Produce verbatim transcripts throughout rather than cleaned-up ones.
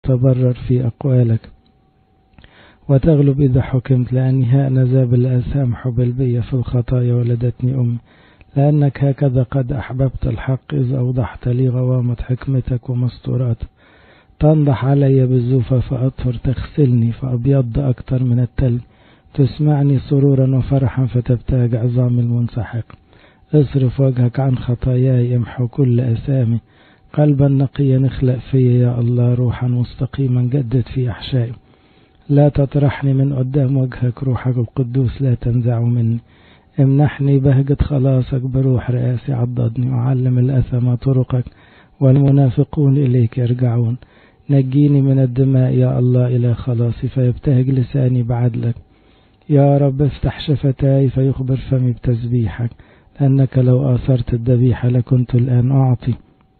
تبرر في أقوالك وتغلب إذا حكمت، لأني هأنذا بالآثام حبل بي في الخطايا ولدتني أمي، لأنك هكذا قد أحببت الحق إذ أوضحت لي غوامة حكمتك ومستورات. تنضح علي بالزوفة فأطهر، تغسلني فأبيض أكتر من التلج، تسمعني سرورا وفرحا فتبتهج عظامي المنسحق. اصرف وجهك عن خطاياي، امحو كل أثامي. قلبا نقيا اخلق في يا الله، روحا مستقيما جدد في أحشائي. لا تطرحني من قدام وجهك، روحك القدوس لا تنزع مني. امنحني بهجة خلاصك بروح رئاسي، عضدني وعلم الأثم طرقك، والمنافقون إليك يرجعون. نجيني من الدماء يا الله إلى خلاصي، فيبتهج لساني بعدلك. يا رب افتح شفتاي فيخبر فمي بتسبيحك، لأنك لو آثرت الذبيحة لكنت الآن أعطي،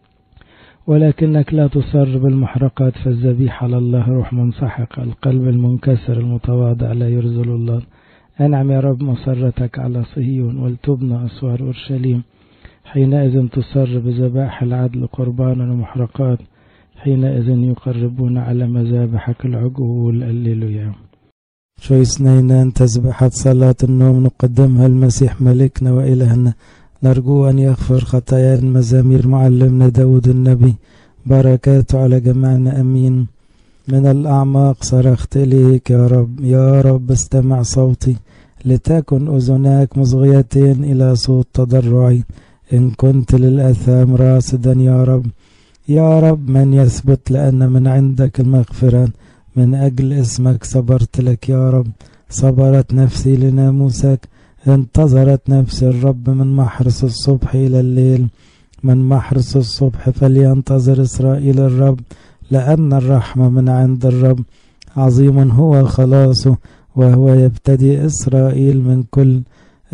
ولكنك لا تصر بالمحرقات، فالذبيحة لله روح منسحق. القلب المنكسر المتواضع لا يرزل الله. أنعم يا رب مسرتك على صهيون، ولتبنى أسوار أورشليم. حينئذ تصر بذبائح العدل قربانا ومحرقات، حينئذ يقربون على مذابحك العجول. الليلويا. شوي سنينان تسبحة صلاة النوم نقدمها المسيح ملكنا وإلهنا، نرجو أن يغفر خطايا المزامير معلمنا داود النبي، بركاته على جميعنا أمين. من الأعماق صرخت إليك يا رب، يا رب استمع صوتي، لتكن أذناك مصغيتين إلى صوت تضرعي. إن كنت للأثام راصدا يا رب، يا رب من يثبت، لأن من عندك المغفرة، من أجل اسمك صبرت لك يا رب. صبرت نفسي لناموسك، انتظرت نفسي الرب، من محرس الصبح إلى الليل، من محرس الصبح فلينتظر إسرائيل الرب، لأن الرحمة من عند الرب، عظيم هو خلاصه، وهو يبتدي إسرائيل من كل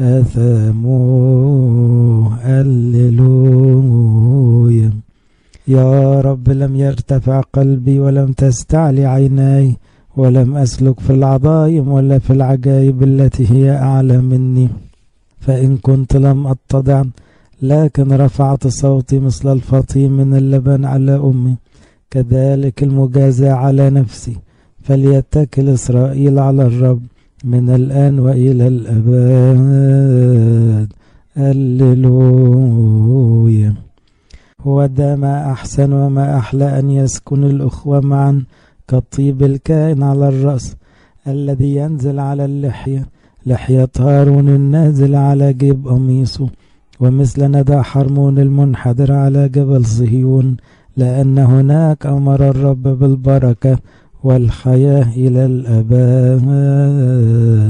آثامه. هللويا. يا رب لم يرتفع قلبي ولم تستعلي عيناي، ولم أسلك في العظائم ولا في العجائب التي هي أعلى مني. فإن كنت لم أتضع، لكن رفعت صوتي مثل الفطيم من اللبن على أمي، كذلك المجازى على نفسي. فليتكل إسرائيل على الرب من الآن وإلى الأبد. هللويا. هو ده ما أحسن وما أحلى أن يسكن الأخوة معا، كالطيب الكائن على الرأس الذي ينزل على اللحية، لحية هارون النازل على جيب قميصه، ومثل ندى حرمون المنحدر على جبل صهيون، لأن هناك أمر الرب بالبركة والحياة إلى الأبد.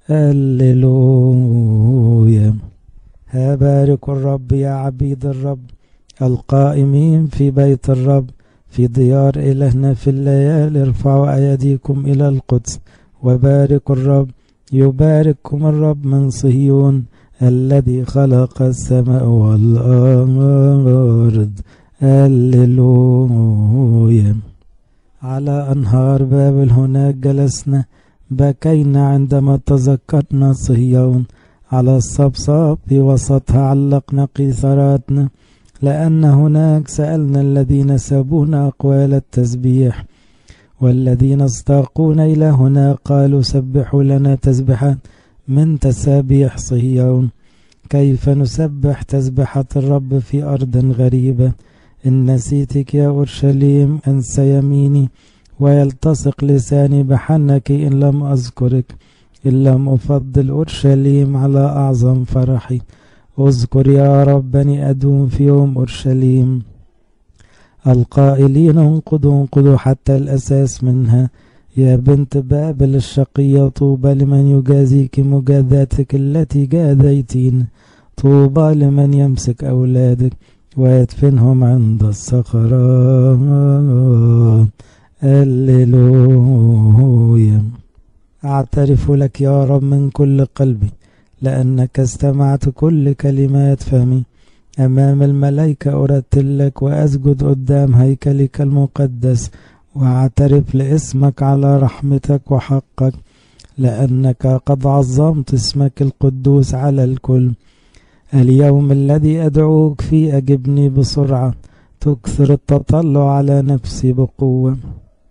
هللويا. ها بارك الرب يا عبيد الرب، القائمين في بيت الرب، في ديار إلهنا في الليالي. ارفعوا أيديكم إلى القدس وباركوا الرب، يبارككم الرب من صهيون، الذي خلق السماء والأرض. هللويا. على أنهار بابل هناك جلسنا، بكينا عندما تذكرنا صهيون، على الصبصاب في وسطها علقنا قيثاراتنا، لأن هناك سألنا الذين سابونا أقوال التسبيح، والذين استاقون إلى هنا قالوا سبحوا لنا تسبحا من تسابيح صهيون. كيف نسبح تسبحة الرب في أرض غريبة؟ إن نسيتك يا أورشليم أنسى يميني، ويلتصق لساني بحنك إن لم أذكرك، إن لم أفضل أورشليم على أعظم فرحي. اذكر يا رب بني أدوم في يوم أورشليم، القائلين انقضوا انقضوا حتى الأساس منها. يا بنت بابل الشقية، طوبى لمن يجازيك مجازاتك التي جاذيتين، طوبى لمن يمسك أولادك ويدفنهم عند الصخرات. هللويا. أعترف لك يا رب من كل قلبي، لأنك استمعت كل كلمات فمي. أمام الملائكة أرتل لك وأسجد قدام هيكلك المقدس، وأعترف لاسمك على رحمتك وحقك، لأنك قد عظمت اسمك القدوس على الكل. اليوم الذي أدعوك فيه أجبني بسرعة، تكثر التطلع على نفسي بقوة.